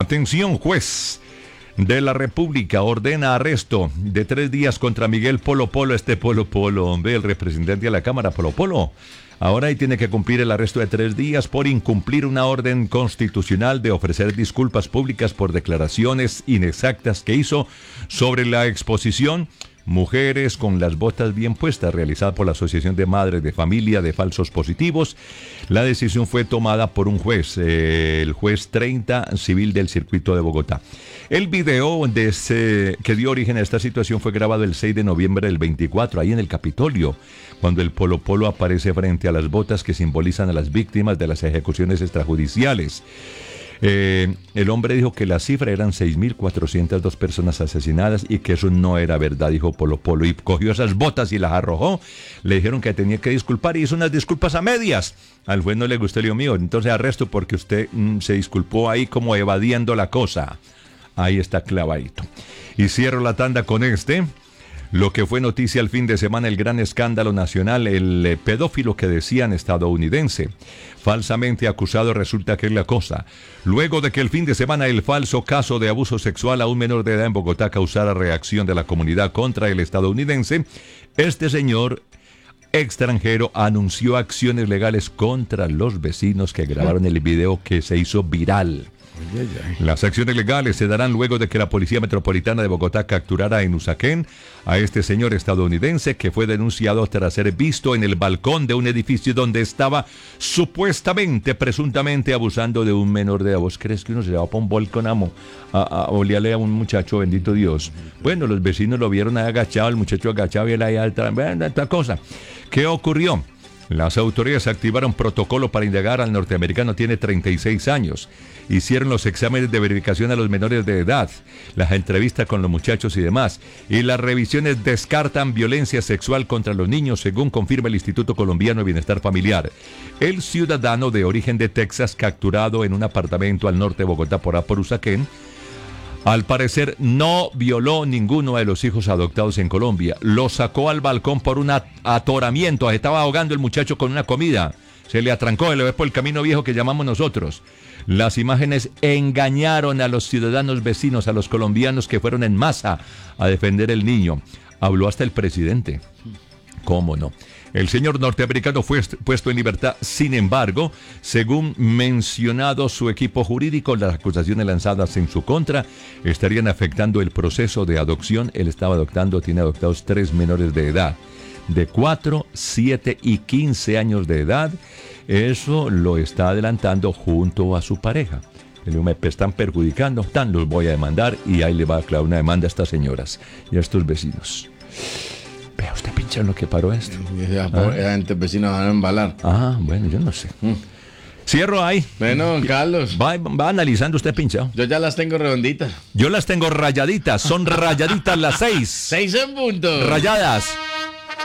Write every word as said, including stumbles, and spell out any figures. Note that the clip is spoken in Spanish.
Atención, juez de la República ordena arresto de tres días contra Miguel Polo Polo, este Polo Polo, hombre, el representante de la Cámara, Polo Polo. Ahora ahí tiene que cumplir el arresto de tres días por incumplir una orden constitucional de ofrecer disculpas públicas por declaraciones inexactas que hizo sobre la exposición Mujeres con las botas bien puestas, realizada por la Asociación de Madres de Familia de Falsos Positivos. La decisión fue tomada por un juez, eh, el juez treinta civil del circuito de Bogotá. El video de ese, que dio origen a esta situación fue grabado el seis de noviembre del veinticuatro, ahí en el Capitolio, cuando el Polo Polo aparece frente a las botas que simbolizan a las víctimas de las ejecuciones extrajudiciales. Eh, el hombre dijo que la cifra eran seis mil cuatrocientas dos personas asesinadas y que eso no era verdad, dijo Polo Polo, y cogió esas botas y las arrojó. Le dijeron que tenía que disculpar y hizo unas disculpas a medias. Al juez no le gustó el lío mío, entonces arresto porque usted mm, se disculpó ahí como evadiendo la cosa. Ahí está clavadito. Y cierro la tanda con este. Lo que fue noticia el fin de semana, el gran escándalo nacional, el eh, pedófilo que decían estadounidense. Falsamente acusado resulta que es la cosa. Luego de que el fin de semana el falso caso de abuso sexual a un menor de edad en Bogotá causara reacción de la comunidad contra el estadounidense, este señor extranjero anunció acciones legales contra los vecinos que grabaron el video que se hizo viral. Las acciones legales se darán luego de que la Policía Metropolitana de Bogotá capturara en Usaquén a este señor estadounidense que fue denunciado tras ser visto en el balcón de un edificio donde estaba supuestamente, presuntamente abusando de un menor de edad. ¿Vos crees que uno se va para un balcón amo, a, a olearle a un muchacho, bendito Dios? Bueno, los vecinos lo vieron ahí agachado, el muchacho agachado y él ahí alta, otra cosa. ¿Qué ocurrió? Las autoridades activaron protocolo para indagar al norteamericano, tiene treinta y seis años. Hicieron los exámenes de verificación a los menores de edad, las entrevistas con los muchachos y demás. Y las revisiones descartan violencia sexual contra los niños, según confirma el Instituto Colombiano de Bienestar Familiar. El ciudadano de origen de Texas, capturado en un apartamento al norte de Bogotá por por Usaquén, al parecer no violó ninguno de los hijos adoptados en Colombia. Lo sacó al balcón por un atoramiento. Se estaba ahogando el muchacho con una comida. Se le atrancó, se le ve por el camino viejo que llamamos nosotros. Las imágenes engañaron a los ciudadanos vecinos, a los colombianos que fueron en masa a defender el niño. Habló hasta el presidente. ¿Cómo no? El señor norteamericano fue puesto en libertad. Sin embargo, según mencionado su equipo jurídico, las acusaciones lanzadas en su contra estarían afectando el proceso de adopción. Él estaba adoptando, tiene adoptados tres menores de edad, de cuatro, siete y quince años de edad. Eso lo está adelantando junto a su pareja. Me están perjudicando, tan los voy a demandar y ahí le va a clavar una demanda a estas señoras y a estos vecinos. Vea usted, pinche, lo que paró esto. Esa ¿Ah? gente vecina van a embalar. Ah, bueno, yo no sé. Mm. Cierro ahí. Bueno, Carlos. Va, va analizando usted, pinchado. Yo ya las tengo redonditas. Yo las tengo rayaditas. Son rayaditas las seis. Seis en punto. Rayadas.